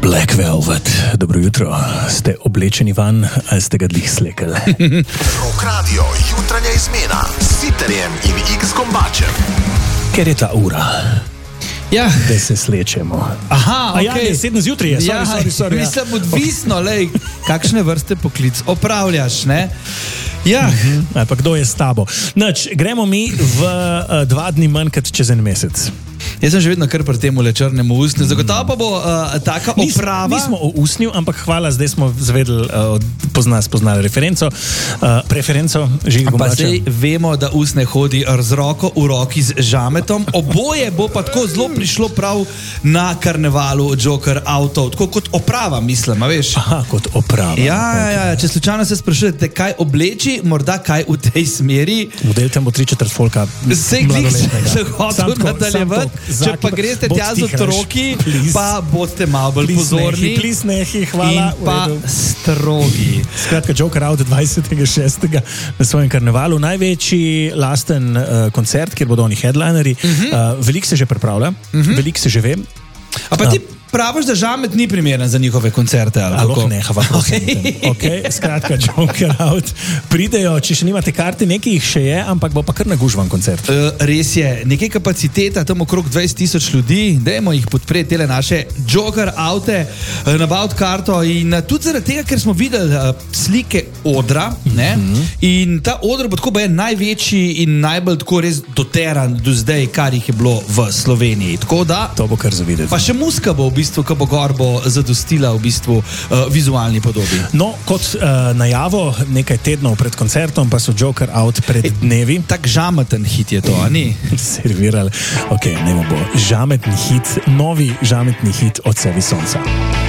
Black Velvet, dobro jutro. Ste oblečeni van ali ste ga dlih slekali? Rock Radio, jutranja izmena s Siterjem in X-Kombačem. Ker je ta ura, Ja. da se slečemo. Aha, A ja, okej. je 7 zjutraj, je, sorry. Mislim, odvisno, lej, kakšne vrste poklic opravljaš, ne? Ja. Ali pa kdo je s tabo? Nač, gremo mi v 2 dni manj kot čez en mesec. Jaz sem že vedno kar pri temu črnemu usnju. Zagotovo pa bo taka oprava. Nismo o usnju, ampak hvala, zdaj smo zvedeli, spoznali preferenco Žiga Pa Gombača. zdaj vemo, da usne hodi z roko v roki z žametom. Oboje bo pa tako zelo prišlo prav na karnevalu Joker Outov. Tako kot oprava, mislim, a veš? Aha, kot oprava. Ja. Če slučajno se sprašujete, kaj obleči, morda kaj v tej smeri. Model tam bo 3/4 folka Se glih se hotel Samo nadaljevati. tako, Če pa greste tja z otroki, pa boste malo bolj pozorni Plisnehi, hvala. in pa v redu. strogi. Skratka, Joker Out 20.6. na svojem karnevalu. Največji lasten koncert, kjer bodo oni headlinerji. Veliko se že pripravlja, veliko se že ve. A pa ti praviš, da žamet ni primeren za njihove koncerte? Aloh nehava, prosim. Okay. Skratka, Joker Out. Pridejo, če še nimate karti, nekaj jih še je, ampak bo pa kar nagužvan koncert. Res je, nekaj kapaciteta, tam okrog 20,000 ljudi, dajmo jih podpreti, tele naše Joker Oute, nabaviti karto in tudi zaradi tega, ker smo videli slike odra, ne? In ta odr bo tako največji in najbolj tako res doteran do zdaj, kar jih je bilo v Sloveniji. Tako da, To bo kar zavideti. pa še muska bo v bistvu, ko bo gor, bo zadostila v bistvu vizualni podobi. No, kot najavo nekaj tednov pred koncertom, pa so Joker Out pred dnevi Tak žameten hit je to, a ni? servirali. Ok, ne bo. Žametni hit, novi žametni hit od Sevi Sonca.